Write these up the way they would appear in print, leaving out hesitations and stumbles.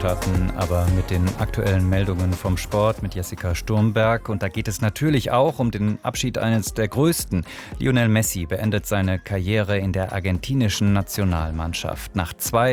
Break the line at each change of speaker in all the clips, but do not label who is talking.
starten aber mit den aktuellen Meldungen vom Sport mit Jessica Sturmberg. Und da geht es natürlich auch um den Abschied eines der Größten. Lionel Messi beendet seine Karriere in der argentinischen Nationalmannschaft nach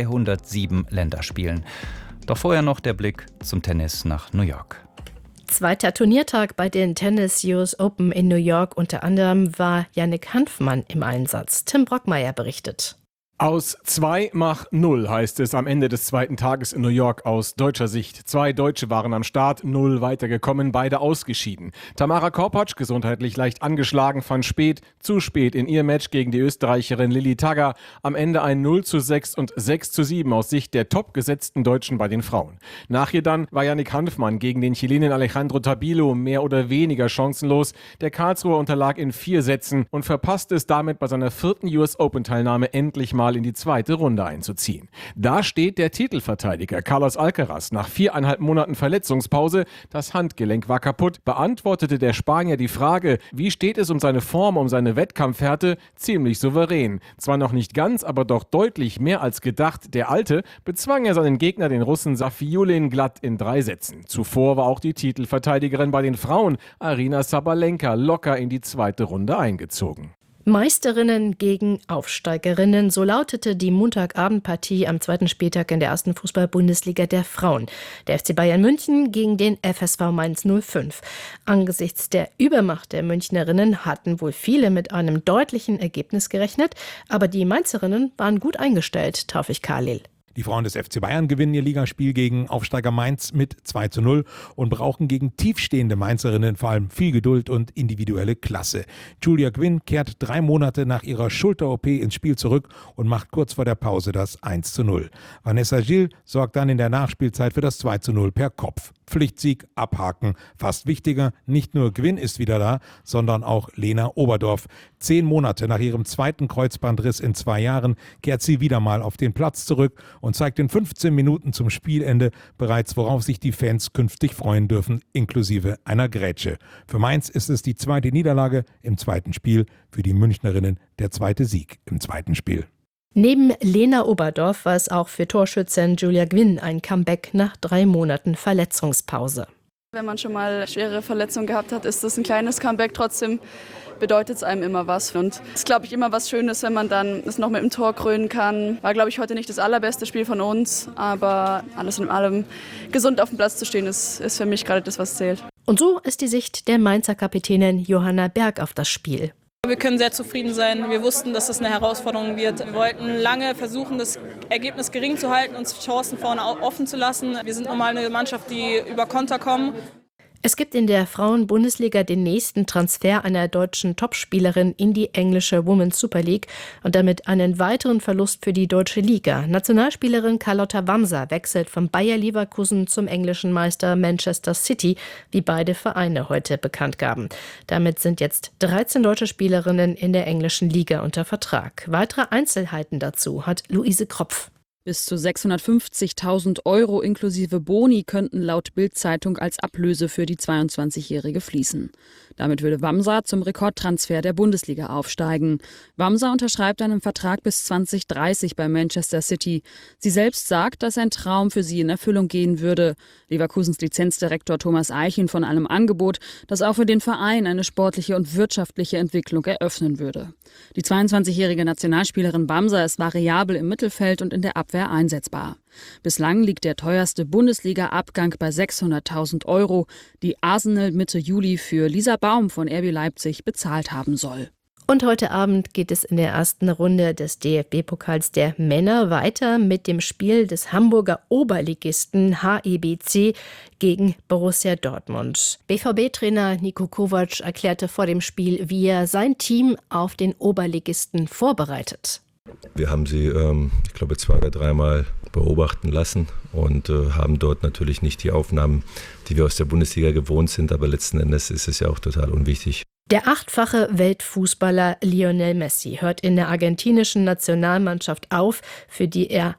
207 Länderspielen. Doch vorher noch der Blick zum Tennis nach New York.
Zweiter Turniertag bei den Tennis US Open in New York. Unter anderem war Yannick Hanfmann im Einsatz. Tim Brockmeier berichtet.
Aus 2 mach 0 heißt es am Ende des zweiten Tages in New York aus deutscher Sicht. 2 Deutsche waren am Start, 0 weitergekommen, beide ausgeschieden. Tamara Korpatsch, gesundheitlich leicht angeschlagen, fand zu spät in ihr Match gegen die Österreicherin Lilly Tagger. Am Ende ein 0:6 und 6:7 aus Sicht der topgesetzten Deutschen bei den Frauen. Nach ihr dann war Yannick Hanfmann gegen den Chilenen Alejandro Tabilo mehr oder weniger chancenlos. Der Karlsruher unterlag in 4 Sätzen und verpasste es damit bei seiner 4. US Open-Teilnahme endlich mal in die zweite Runde einzuziehen. Da steht der Titelverteidiger Carlos Alcaraz nach 4,5 Monaten Verletzungspause. Das Handgelenk war kaputt. Beantwortete der Spanier die Frage, wie steht es um seine Form, um seine Wettkampfhärte, ziemlich souverän. Zwar noch nicht ganz, aber doch deutlich mehr als gedacht. Der Alte bezwang er seinen Gegner, den Russen Safiullin, glatt in 3 Sätzen. Zuvor war auch die Titelverteidigerin bei den Frauen, Aryna Sabalenka, locker in die zweite Runde eingezogen.
Meisterinnen gegen Aufsteigerinnen, so lautete die Montagabendpartie am zweiten Spieltag in der ersten Fußball-Bundesliga der Frauen. Der FC Bayern München gegen den FSV Mainz 05. Angesichts der Übermacht der Münchnerinnen hatten wohl viele mit einem deutlichen Ergebnis gerechnet, aber die Mainzerinnen waren gut eingestellt, Taufik Khalil.
Die Frauen des FC Bayern gewinnen ihr Ligaspiel gegen Aufsteiger Mainz mit 2:0 und brauchen gegen tiefstehende Mainzerinnen vor allem viel Geduld und individuelle Klasse. Julia Gwynn kehrt 3 Monate nach ihrer Schulter-OP ins Spiel zurück und macht kurz vor der Pause das 1:0. Vanessa Gilles sorgt dann in der Nachspielzeit für das 2:0 per Kopf. Pflichtsieg, abhaken. Fast wichtiger, nicht nur Gwynn ist wieder da, sondern auch Lena Oberdorf. 10 Monate nach ihrem zweiten Kreuzbandriss in 2 Jahren kehrt sie wieder mal auf den Platz zurück und zeigt in 15 Minuten zum Spielende bereits, worauf sich die Fans künftig freuen dürfen, inklusive einer Grätsche. Für Mainz ist es die 2. Niederlage im zweiten Spiel, für die Münchnerinnen der 2. Sieg im zweiten Spiel.
Neben Lena Oberdorf war es auch für Torschützin Julia Gwynn ein Comeback nach 3 Monaten Verletzungspause.
Wenn man schon mal schwere Verletzungen gehabt hat, ist das ein kleines Comeback. Trotzdem bedeutet es einem immer was. Und es ist, glaube ich, immer was Schönes, wenn man dann es noch mit dem Tor krönen kann. War, glaube ich, heute nicht das allerbeste Spiel von uns, aber alles in allem gesund auf dem Platz zu stehen, ist für mich gerade das, was zählt.
Und so ist die Sicht der Mainzer Kapitänin Johanna Berg auf das Spiel.
Wir können sehr zufrieden sein. Wir wussten, dass das eine Herausforderung wird. Wir wollten lange versuchen, das Ergebnis gering zu halten, uns Chancen vorne offen zu lassen. Wir sind normal eine Mannschaft, die über Konter kommen.
Es gibt in der Frauen-Bundesliga den nächsten Transfer einer deutschen Topspielerin in die englische Women's Super League und damit einen weiteren Verlust für die deutsche Liga. Nationalspielerin Carlotta Wamser wechselt von Bayer Leverkusen zum englischen Meister Manchester City, wie beide Vereine heute bekannt gaben. Damit sind jetzt 13 deutsche Spielerinnen in der englischen Liga unter Vertrag. Weitere Einzelheiten dazu hat Luise Kropf.
Bis zu 650.000 € inklusive Boni könnten laut Bild-Zeitung als Ablöse für die 22-Jährige fließen. Damit würde Wamser zum Rekordtransfer der Bundesliga aufsteigen. Wamser unterschreibt einen Vertrag bis 2030 bei Manchester City. Sie selbst sagt, dass ein Traum für sie in Erfüllung gehen würde. Leverkusens Lizenzdirektor Thomas Eichin von einem Angebot, das auch für den Verein eine sportliche und wirtschaftliche Entwicklung eröffnen würde. Die 22-jährige Nationalspielerin Wamser ist variabel im Mittelfeld und in der Abwehr einsetzbar. Bislang liegt der teuerste Bundesliga-Abgang bei 600.000 €, die Arsenal Mitte Juli für Lisa Baum von RB Leipzig bezahlt haben soll.
Und heute Abend geht es in der ersten Runde des DFB-Pokals der Männer weiter mit dem Spiel des Hamburger Oberligisten HEBC gegen Borussia Dortmund. BVB-Trainer Niko Kovac erklärte vor dem Spiel, wie er sein Team auf den Oberligisten vorbereitet.
Wir haben sie, ich glaube, 2 oder 3 Mal beobachten lassen und haben dort natürlich nicht die Aufnahmen, die wir aus der Bundesliga gewohnt sind, aber letzten Endes ist es ja auch total unwichtig.
Der 8-fache Weltfußballer Lionel Messi hört in der argentinischen Nationalmannschaft auf, für die er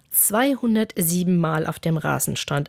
207 Mal auf dem Rasen stand,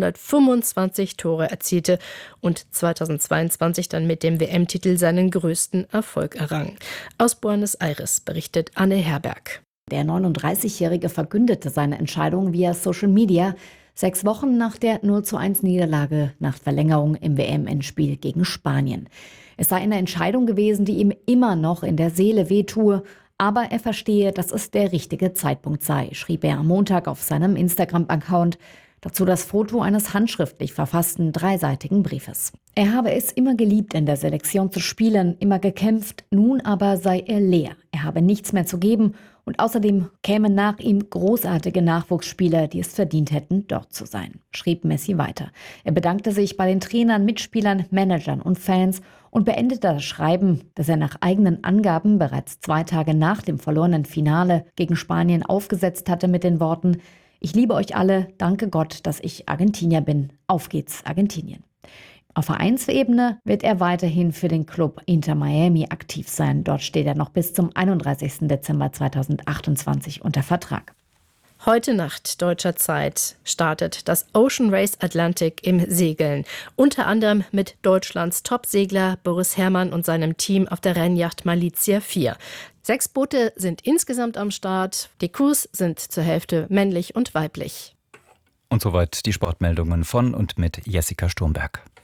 125 Tore erzielte und 2022 dann mit dem WM-Titel seinen größten Erfolg errang. Aus Buenos Aires berichtet Anne Herberg.
Der 39-Jährige verkündete seine Entscheidung via Social Media. 6 Wochen nach der 0:1 nach Verlängerung im WM-Endspiel gegen Spanien. Es sei eine Entscheidung gewesen, die ihm immer noch in der Seele wehtue, aber er verstehe, dass es der richtige Zeitpunkt sei, schrieb er am Montag auf seinem Instagram-Account. Dazu das Foto eines handschriftlich verfassten 3-seitigen Briefes. Er habe es immer geliebt, in der Selektion zu spielen, immer gekämpft, nun aber sei er leer. Er habe nichts mehr zu geben und außerdem kämen nach ihm großartige Nachwuchsspieler, die es verdient hätten, dort zu sein, schrieb Messi weiter. Er bedankte sich bei den Trainern, Mitspielern, Managern und Fans und beendete das Schreiben, das er nach eigenen Angaben bereits 2 Tage nach dem verlorenen Finale gegen Spanien aufgesetzt hatte mit den Worten: Ich liebe euch alle, danke Gott, dass ich Argentinier bin. Auf geht's, Argentinien. Auf Vereinsebene wird er weiterhin für den Club Inter Miami aktiv sein. Dort steht er noch bis zum 31. Dezember 2028 unter Vertrag.
Heute Nacht deutscher Zeit startet das Ocean Race Atlantic im Segeln. Unter anderem mit Deutschlands Topsegler Boris Herrmann und seinem Team auf der Rennjacht Malizia 4. 6 Boote sind insgesamt am Start. Die Crews sind zur Hälfte männlich und weiblich.
Und soweit die Sportmeldungen von und mit Jessica Sturmberg.